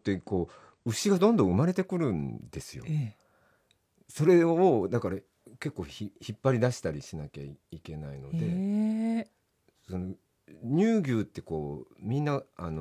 ってこう牛がどんどん生まれてくるんですよ。それをだから結構引っ張り出したりしなきゃいけないので、その乳牛ってこうみんな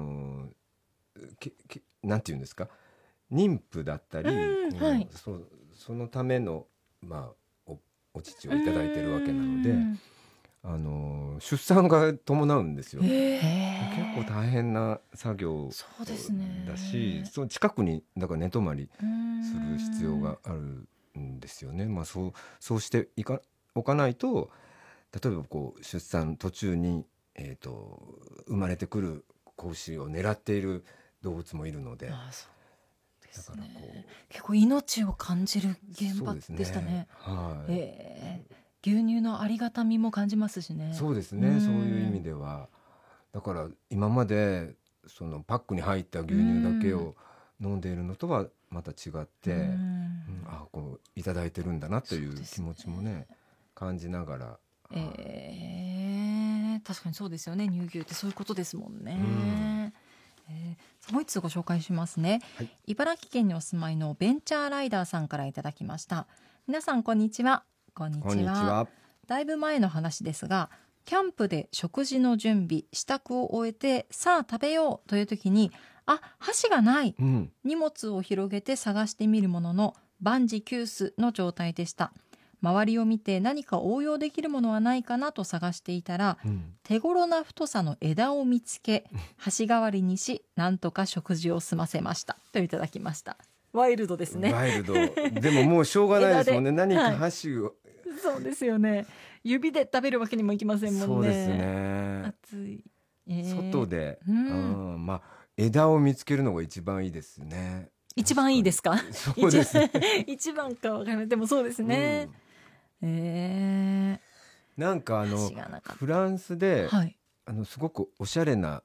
なんていうんですか、妊婦だったり、そのための、お乳をいただいてるわけなので、出産が伴うんですよ。結構大変な作業だし、その近くにだから寝泊まりする必要があるんですよね。そうしておかないと、例えばこう出産途中に、生まれてくる子牛を狙っている動物もいるので、だからこう結構命を感じる現場でしたね。牛乳のありがたみも感じますしね。 そうですね、そういう意味ではだから今までそのパックに入った牛乳だけを飲んでいるのとはまた違って、こういただいてるんだなという気持ちもね感じながら、 確かにそうですよね。乳牛ってそういうことですもんね。もう一つご紹介しますね。茨城県にお住まいのベンチャーライダーさんからいただきました。皆さんこんにちは。こんにちは。だいぶ前の話ですが、キャンプで食事の準備支度を終えて、さあ食べようという時に、箸がない、荷物を広げて探してみるものの万事休すの状態でした。周りを見て何か応用できるものはないかなと探していたら、手頃な太さの枝を見つけ、箸代わりにし、なんとか食事を済ませましたといただきました。ワイルドですね。 ワイルドでももうしょうがないですもんね。何か箸を、 そうですよね。指で食べるわけにもいきませんもんね。 そうですね。 暑い、 外で、枝を見つけるのが一番いいですね。 一番いいですか？ そうですね。 一番かわからない。でもそうですね。 なんかフランスで、すごくおしゃれな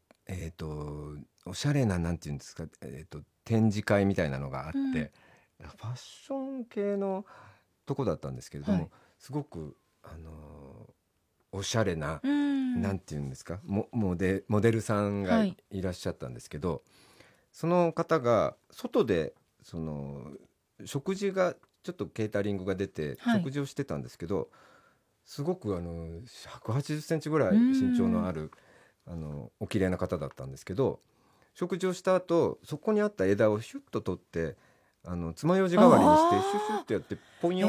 なんていうんですか、展示会みたいなのがあって、ファッション系のとこだったんですけれども、すごくおしゃれな、なんていうんですか、モデルさんがいらっしゃったんですけど、その方が外でその食事がちょっとケータリングが出て食事をしてたんですけど、すごく180センチぐらい身長のあるお綺麗な方だったんですけど、食事をした後そこにあった枝をヒュッと取って爪楊枝代わりにしてシュシュッとやってポニョ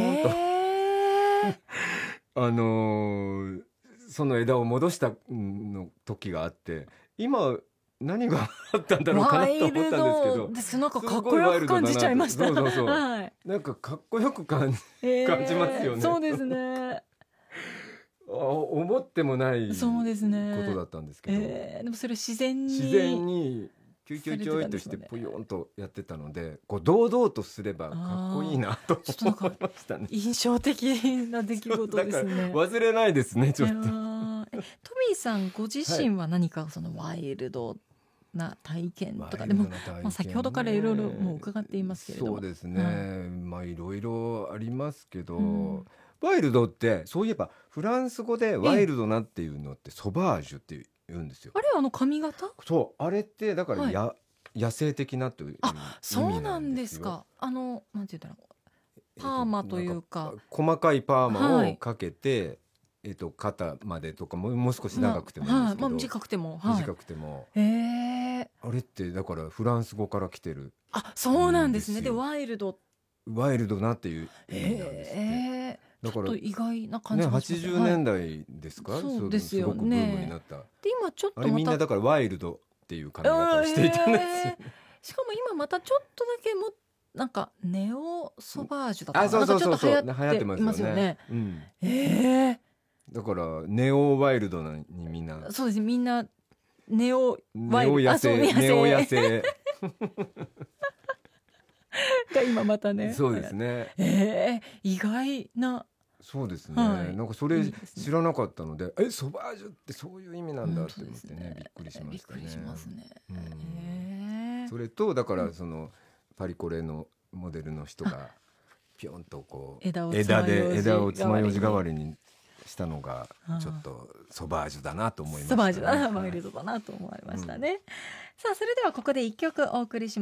ンとその枝を戻したの時があって、今何があったんだろうかなと思ったんですけど、 なんかかっこよく感じちゃいました。 なんかかっこよく感じますよね。 そうですね。 思ってもないことだったんですけど、 でもそれ自然にキュイキュイキュイとしてポヨンとやってたので、こう堂々とすればかっこいいなと思いましたね。 印象的な出来事ですね。 だから忘れないですね、ちょっと。トミーさんご自身は何かそのワイルドな体験とかでも、先ほどからいろいろもう伺っていますけれども。 そうですね、いろいろありますけど、ワイルドってそういえばフランス語でワイルドなっていうのってソバージュって言うんですよ。 あれ髪型？ そう、あれってだから野生的なという意味なんですよ。 そうなんですか。なんて言ったらパーマというか、 細かいパーマをかけて、肩までとかもう少し長くてもいいんですけど、 短くても、 あれってだからフランス語から来てる。 そうなんですね。でワイルドなっていう意味なんですって。だからちょっと意外な感じがしますね。 80年代ですか？ そうですよね。 すごくブームになった。 で今ちょっとあれみんなだからワイルドっていう髪型をしていたんですよ。 しかも今またちょっとだけなんかネオソバージュだったかな。 そうちょっと流行ってますよね。 だからネオワイルドにみんな。 そうですね、みんなネオ野生が今またね。 そうですね。 意外な。 そうですね。なんかそれ知らなかったので、ソバージュってそういう意味なんだって思ってね、びっくりしましたね。 びっくりしますね。 それとだからそのパリコレのモデルの人がピョンとこう枝を爪楊枝代わりにしたのがちょっとソバージュだなと思いましたね。 ソバージュだな、ワイルドだなと思いましたね。さあそれではここで一曲お送りします。